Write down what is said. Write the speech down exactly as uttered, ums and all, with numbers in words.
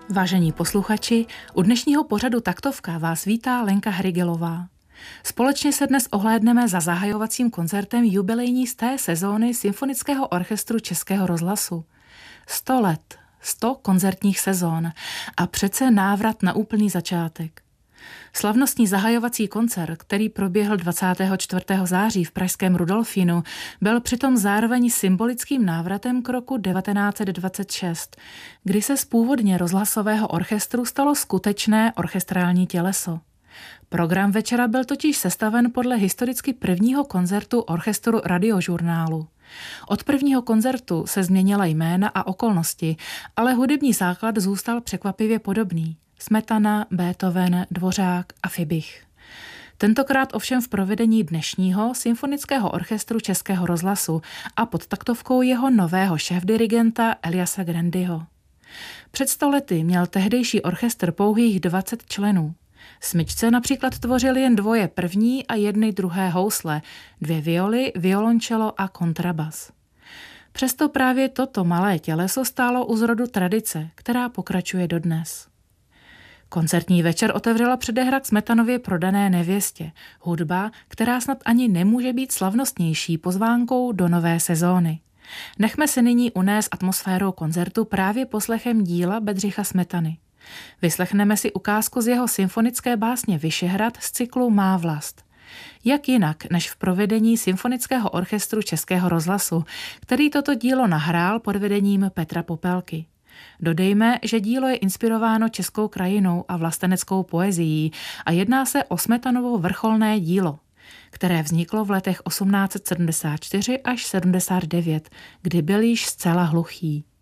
Vážení posluchači, u dnešního pořadu Taktovka vás vítá Lenka Hrygelová. Společně se dnes ohlédneme za zahajovacím koncertem jubilejní sté sezóny Symfonického orchestru Českého rozhlasu. Sto let, sto koncertních sezón a přece návrat na úplný začátek. Slavnostní zahajovací koncert, který proběhl dvacátého čtvrtého září v pražském Rudolfínu, byl přitom zároveň symbolickým návratem k roku devatenáct set dvacet šest, kdy se z původně rozhlasového orchestru stalo skutečné orchestrální těleso. Program večera byl totiž sestaven podle historicky prvního koncertu orchestru Radiožurnálu. Od prvního koncertu se změnila jména a okolnosti, ale hudební základ zůstal překvapivě podobný. Smetana, Beethoven, Dvořák a Fibich. Tentokrát ovšem v provedení dnešního Symfonického orchestru Českého rozhlasu a pod taktovkou jeho nového šéfdirigenta Eliase Grandyho. Před sto lety měl tehdejší orchestr pouhých dvacet členů. Smyčce například tvořili jen dvoje první a jedny druhé housle, dvě violy, violončelo a kontrabas. Přesto právě toto malé těleso stálo u zrodu tradice, která pokračuje dodnes. Koncertní večer otevřela předehra k Smetanově Prodané nevěstě, hudba, která snad ani nemůže být slavnostnější pozvánkou do nové sezóny. Nechme se nyní unést atmosférou koncertu právě poslechem díla Bedřicha Smetany. Vyslechneme si ukázku z jeho symfonické básně Vyšehrad z cyklu Má vlast. Jak jinak než v provedení Symfonického orchestru Českého rozhlasu, který toto dílo nahrál pod vedením Petra Popelky. Dodejme, že dílo je inspirováno českou krajinou a vlasteneckou poezií a jedná se o Smetanovo vrcholné dílo, které vzniklo v letech osmnáct set sedmdesát čtyři až sedmdesát devět, kdy byl již zcela hluchý.